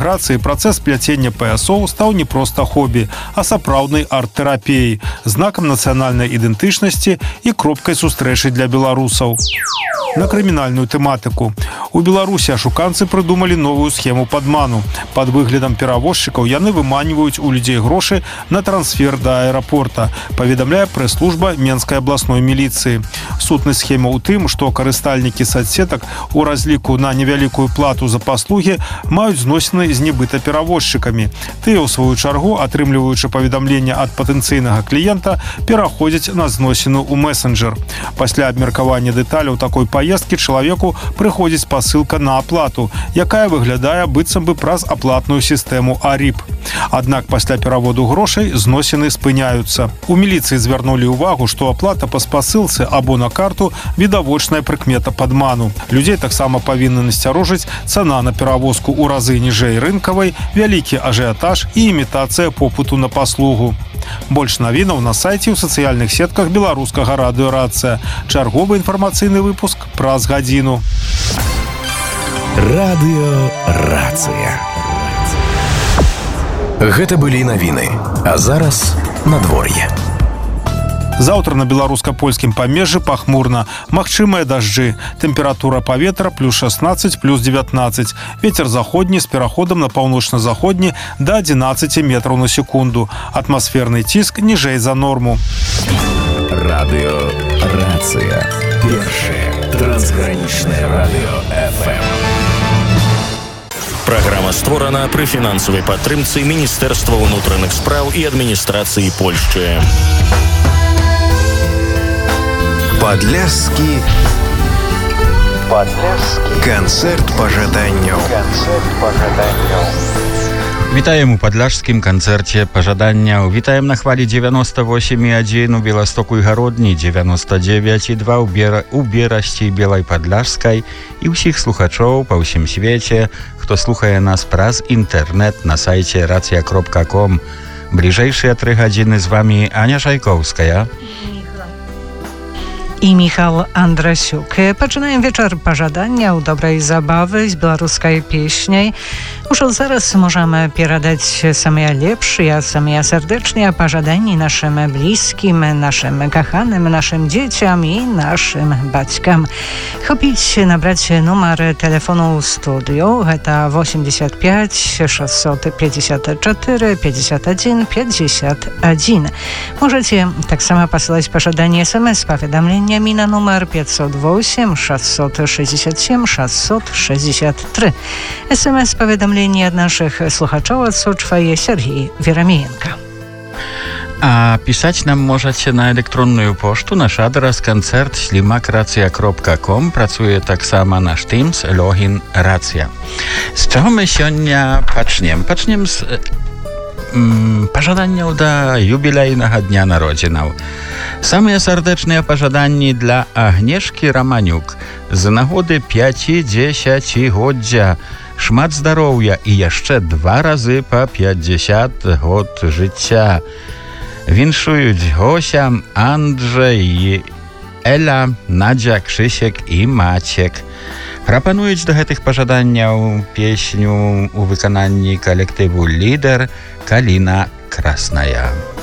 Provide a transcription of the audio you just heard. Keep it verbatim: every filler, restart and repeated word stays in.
эміграцыі працэс пляцення паясоў стаў не проста хобі, а сапраўднай арт-тэрапіяй, знакам нацыянальнай ідэнтычнасці і кропкай сустрэчы для беларусаў. На крымінальную тэматыку. У Беларусі ашуканцы прыдумалі новую схему падману. Пад выглядам перавозчыкаў яны выманьваюць у людзей грошы на трансфер да аэрапорта, паведамляе прэс-служба Менскай абласной міліцыі. Сутнасць схемы ў тым, што карыстальнікі садсетак у разліку на невялікую плату за паслугі маюць зносіны з нібыта перавозчыкамі. Тыя, ў сваю чаргу, атрымліваючы паведамленне ад патэнцыйнага кліента, пераходзяць на зносіну ў месенджер. Пасля абмеркавання дэталяў такой паездкі чалавеку прыходзіць пасылка на аплату, якая выглядае быццам бы праз аплатную сістэму АРІП. Аднак пасля пераводу грошай зносіны спыняюцца. У міліцыі звярнулі ўвагу, што аплата па спасылцы або на карту відавочная прыкмета падману. Людзей таксама павінны насцярожыць цана на перавозку ў разы ніжэй рынкавай, вялікі ажыятаж і імітацыя попыту на паслугу. Больш навінаў на сайце ў сацыяльных сетках беларускага радыё «Рацыя». Чарговы інфармацыйны выпуск праз гадзіну. Радыё «Рацыя». Гэта былі навіны, а зараз надвор'е. Заўтра на беларуска-польскім памежжы пахмурна, магчымыя дажджы. Тэмпература паветра плюс шаснаццаць, плюс дзевятнаццаць. Вецер заходні з пераходам на паўночна-заходні да адзінаццаці метраў на секунду. Атмасферны ціск ніжэй за норму. Радыё «Рацыя». Першае трансгранічнае радыё эф эм. Праграма створана пры фінансавай падтрымцы Міністэрства ўнутраных спраў і адміністрацыі Польшчы. Падляшскі Падляшскі канцэрт пажаданняў. Канцэрт пажаданняў. Вітаем у падляшскім канцэрце пажаданняў. Вітаем на хвалі дзевяноста восемь і адзін у Беластоку і Гародні, дзевяноста дзевяць і два у, Бер... у Берасці Белай Падляшскай і ўсіх слухачоў па ўсім свеце, хто слухае нас праз інтэрнэт на сайце рацыя кропка ком. Бліжэйшыя тры гадзіны з вамі Аня Шайкоўская i Michał Andrasiuk. Poczynają wieczór pożadania u dobrej zabawy z białoruskiej pieśniej. Już od zaraz możemy pieradać same lepsze, ja same serdecznie pożadani naszym bliskim, naszym kochanym, naszym dzieciom i naszym baćkam. Chopić nabrać numer telefonu studiu, to osiemdziesiąt pięć sześćset pięćdziesiąt cztery pięćdziesiąt jeden pięćdziesiąt jeden. Możecie tak samo posyłać pożadanie es em es powiadomieniami na numer pięćset osiem sześćset sześćdziesiąt siedem sześćset sześćdziesiąt trzy. es em es powiadomienie od naszych słuchaczy odsłuchuje Sergiej Wieramienko. A pisać nam możecie na elektronną pocztę. Nasz adres koncert ślimak racja kropka com. Pracuje tak samo nasz Teams login Racja. Z czego my сегодня paczniemy? Paczniemy z mm, pożadania do jubilejnego dnia narodzinów. Same serdeczne pożadanie dla Agnieszki Ramaniuk z nagody pięćdziesięciolecia. Szmat zdrowia i jeszcze dwa razy po pięćdziesiąt lat życia. Winszują Gosia, Andrzej, Ela, Nadzia, Krzysiek i Maciek. Proponuję do tych pożadaniów pieśniu u wykonaniu kolektywu Lider Kalina Krasnaja.